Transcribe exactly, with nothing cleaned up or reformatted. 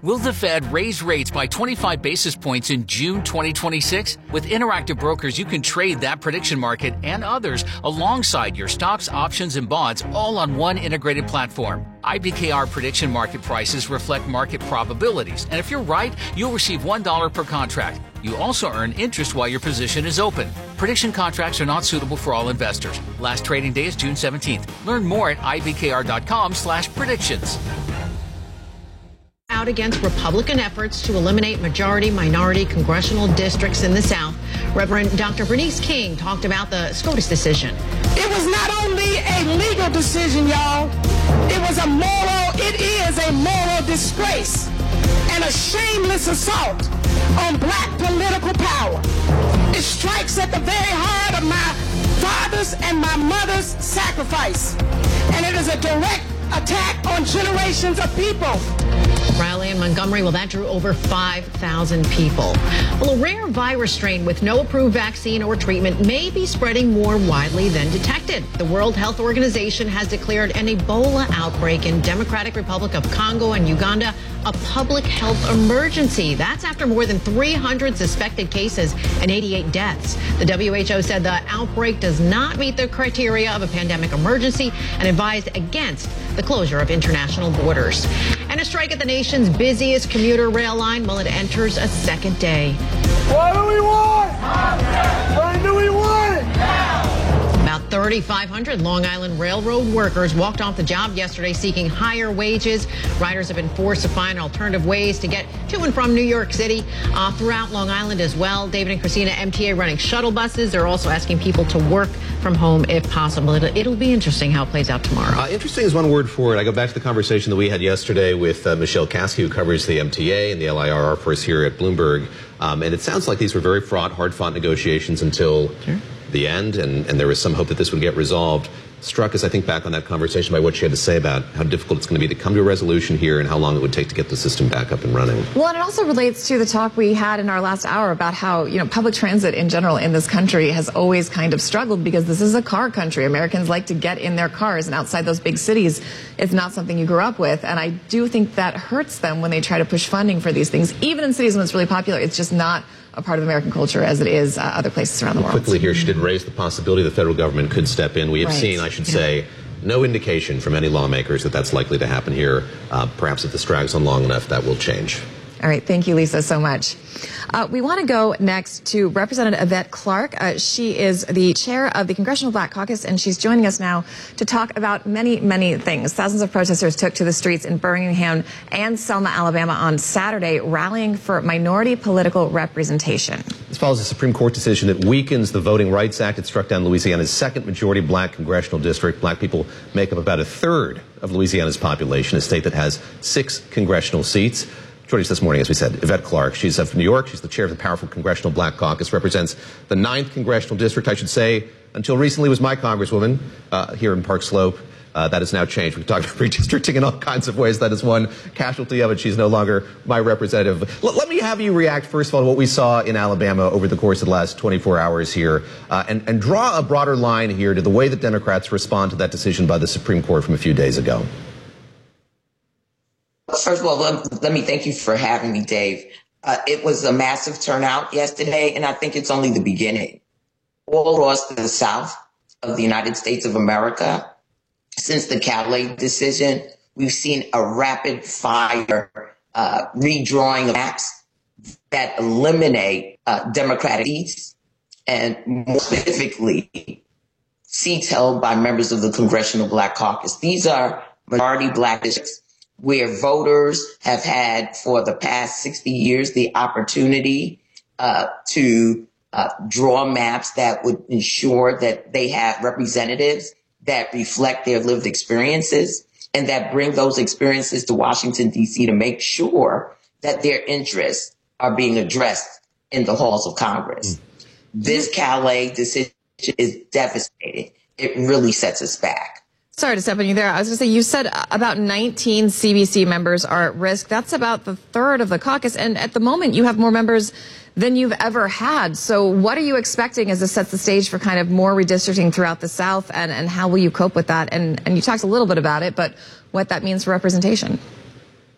Will the Fed raise rates by twenty-five basis points in June twenty twenty-six? With Interactive Brokers, you can trade that prediction market and others alongside your stocks, options, and bonds all on one integrated platform. I B K R prediction market prices reflect market probabilities, and if you're right, you'll receive one dollar per contract. You also earn interest while your position is open. Prediction contracts are not suitable for all investors. Last trading day is June seventeenth. Learn more at I B K R dot com slash predictions. Out against Republican efforts to eliminate majority-minority congressional districts in the South, Reverend Doctor Bernice King talked about the SCOTUS decision. It was not only a legal decision, y'all. It was a moral, it is a moral disgrace and a shameless assault on black political power. It strikes at the very heart of my father's and my mother's sacrifice. And it is a direct attack on generations of people. Rally in Montgomery, well, that drew over five thousand people. Well, a rare virus strain with no approved vaccine or treatment may be spreading more widely than detected. The World Health Organization has declared an Ebola outbreak in Democratic Republic of Congo and Uganda a public health emergency. That's after more than three hundred suspected cases and eighty-eight deaths. The W H O said the outbreak does not meet the criteria of a pandemic emergency and advised against the closure of international borders. And a strike at the nation's busiest commuter rail line, well, it enters a second day. What do we want? When do we want it? About thirty-five hundred Long Island Railroad workers walked off the job yesterday seeking higher wages. Riders have been forced to find alternative ways to get to and from New York City uh, throughout Long Island as well. David and Christina, M T A running shuttle buses. They're also asking people to work from home if possible. It'll, it'll be interesting how it plays out tomorrow. Uh, interesting is one word for it. I go back to the conversation that we had yesterday with uh, Michelle Kasky, who covers the M T A and the L I R R for us here at Bloomberg. Um, and it sounds like these were very fraught, hard-fought negotiations until sure. the end, and, and there was some hope that this would get resolved. Struck us, I think, back on that conversation by what she had to say about how difficult it's going to be to come to a resolution here and how long it would take to get the system back up and running. Well, and it also relates to the talk we had in our last hour about how, you know, public transit in general in this country has always kind of struggled because this is a car country. Americans like to get in their cars, and outside those big cities, it's not something you grew up with. And I do think that hurts them when they try to push funding for these things. Even in cities when it's really popular, it's just not a part of American culture as it is uh, other places around the world. Quickly here, she did raise the possibility the federal government could step in. We have right. seen, I should yeah. say, no indication from any lawmakers that that's likely to happen here. Uh, perhaps if this drags on long enough, that will change. All right. Thank you, Lisa, so much. Uh, we want to go next to Representative Yvette Clarke. Uh, she is the chair of the Congressional Black Caucus, and she's joining us now to talk about many, many things. Thousands of protesters took to the streets in Birmingham and Selma, Alabama on Saturday, rallying for minority political representation. This follows a Supreme Court decision that weakens the Voting Rights Act. It struck down Louisiana's second majority black congressional district. Black people make up about a third of Louisiana's population, a state that has six congressional seats. Joining us this morning, as we said, Yvette Clarke. She's from New York. She's the chair of the powerful Congressional Black Caucus, represents the ninth Congressional District. I should say, until recently was my congresswoman uh, here in Park Slope. Uh, that has now changed. We can talk about redistricting in all kinds of ways. That is one casualty of it. She's no longer my representative. L- let me have you react, first of all, to what we saw in Alabama over the course of the last twenty-four hours here, uh, and, and draw a broader line here to the way that Democrats respond to that decision by the Supreme Court from a few days ago. First of all, let, let me thank you for having me, Dave. Uh, it was a massive turnout yesterday, and I think it's only the beginning. All across the South of the United States of America, since the Calais decision, we've seen a rapid fire uh, redrawing of maps that eliminate uh, Democratic seats, and more specifically, seats held by members of the Congressional Black Caucus. These are minority black districts where voters have had for the past sixty years the opportunity uh, to uh, draw maps that would ensure that they have representatives that reflect their lived experiences and that bring those experiences to Washington, D C to make sure that their interests are being addressed in the halls of Congress. Mm. This Calais decision is devastating. It really sets us back. Sorry to step on you there. I was going to say, you said about nineteen C B C members are at risk. That's about the third of the caucus. And at the moment, you have more members than you've ever had. So what are you expecting as this sets the stage for kind of more redistricting throughout the South? And, and how will you cope with that? And, and you talked a little bit about it, but what that means for representation.